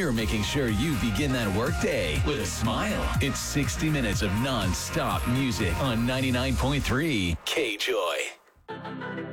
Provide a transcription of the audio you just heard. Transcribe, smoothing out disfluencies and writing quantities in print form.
We're making sure you begin that workday with a smile. It's 60 minutes of non-stop music on 99.3 K-Joy.